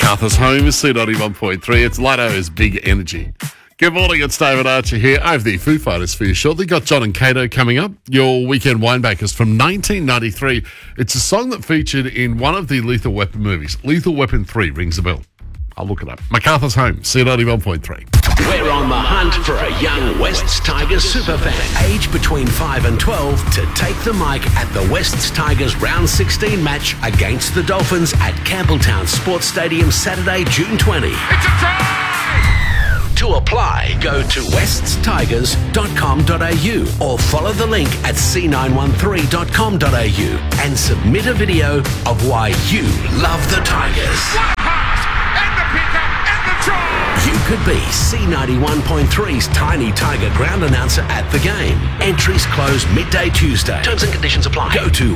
Macarthur's home is C91.3. It's Lato's Big Energy. Good morning, it's David Archer here. I have the Foo Fighters for you shortly. Got John and Cato coming up. Your weekend winebackers from 1993. It's a song that featured in one of the Lethal Weapon movies. Lethal Weapon 3 rings a bell. I'll look it up. Macarthur's home, C91.3. We're on the hunt for a young Wests Tigers superfan, aged between 5 and 12, to take the mic at the Wests Tigers Round 16 match against the Dolphins at Campbelltown Sports Stadium Saturday, June 20. It's a try! To apply, go to weststigers.com.au or follow the link at c913.com.au and submit a video of why you love the Tigers. What a pass! And the pickup and the try! You could be C91.3's Tiny Tiger ground announcer at the game. Entries close midday Tuesday. Terms and conditions apply. Go to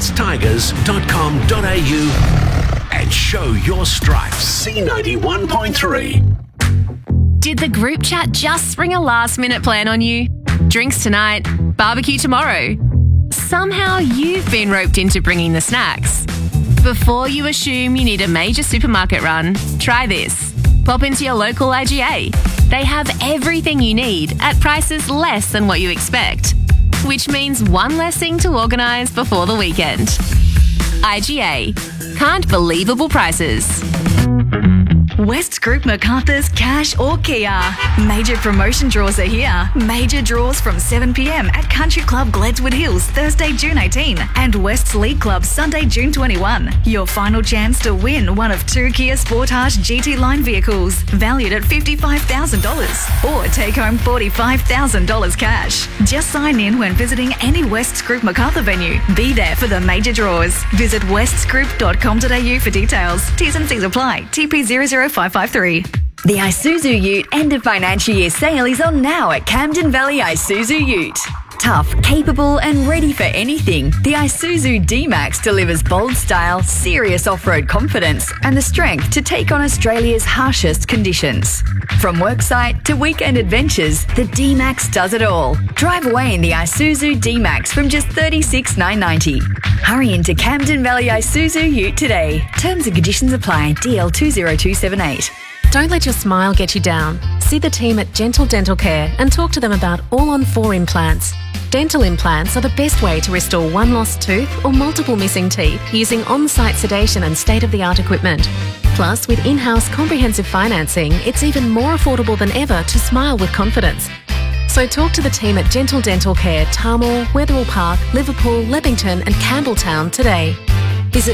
weststigers.com.au and show your stripes. C91.3. Did the group chat just spring a last-minute plan on you? Drinks tonight, barbecue tomorrow. Somehow you've been roped into bringing the snacks. Before you assume you need a major supermarket run, try this. Pop into your local IGA. They have everything you need at prices less than what you expect, which means one less thing to organise before the weekend. IGA. Can't believable prices. Wests Group Macarthur's Cash or Kia. Major promotion draws are here. Major draws from 7 p.m. at Country Club Gledswood Hills, Thursday, June 18, and Wests League Club, Sunday, June 21. Your final chance to win one of 2 Kia Sportage GT line vehicles, valued at $55,000, or take home $45,000 cash. Just sign in when visiting any Wests Group Macarthur venue. Be there for the major draws. Visit westsgroup.com.au for details. T's and C's apply. TP 00553. The Isuzu Ute end of financial year sale is on now at Camden Valley Isuzu Ute. Tough, capable and ready for anything, the Isuzu D-Max delivers bold style, serious off-road confidence and the strength to take on Australia's harshest conditions. From worksite to weekend adventures, the D-Max does it all. Drive away in the Isuzu D-Max from just $36,990. Hurry into Camden Valley Isuzu Ute today. Terms and conditions apply. DL 20278. Don't let your smile get you down. See the team at Gentle Dental Care and talk to them about all-on-4 implants. Dental implants are the best way to restore one lost tooth or multiple missing teeth using on-site sedation and state-of-the-art equipment. Plus, with in-house comprehensive financing, it's even more affordable than ever to smile with confidence. So talk to the team at Gentle Dental Care, Tarmore, Wetherill Park, Liverpool, Leppington and Campbelltown today. Visit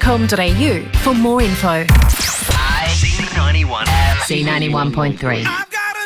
gentledentalcare7days.com.au for more info. C91. C91.3.